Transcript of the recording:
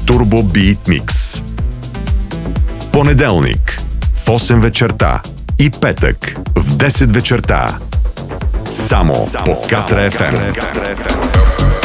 Turbo Beat Mix. Понеделник в 8 вечерта и петък в 10 вечерта. Само по Катра FM.